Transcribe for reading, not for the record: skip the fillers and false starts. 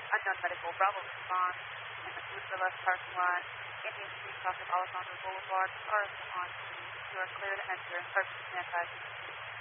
Unknown Medical, Bravo response, in the Food for Less parking lot, Indian Street, south of Alejandro Boulevard, cars on, you are clear to enter, start to stand by.